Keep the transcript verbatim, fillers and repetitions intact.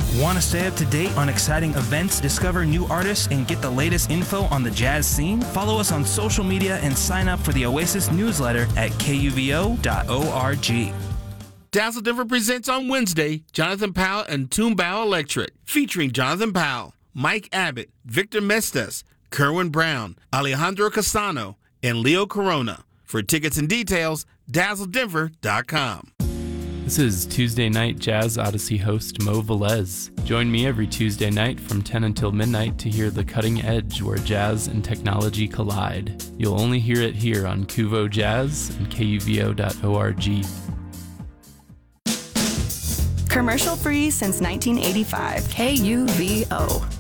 Want to stay up to date on exciting events, discover new artists, and get the latest info on the jazz scene? Follow us on social media and sign up for the Oasis newsletter at K U V O dot org. Dazzle Denver presents on Wednesday Jonathan Powell and Toombao Electric, featuring Jonathan Powell, Mike Abbott, Victor Mestas, Kerwin Brown, Alejandro Castano, and Leo Corona. For tickets and details, dazzle denver dot com. This is Tuesday Night Jazz Odyssey host Mo Velez. Join me every Tuesday night from ten until midnight to hear the cutting edge where jazz and technology collide. You'll only hear it here on Kuvo Jazz and K U V O dot org. Commercial free since nineteen eighty-five. K U V O.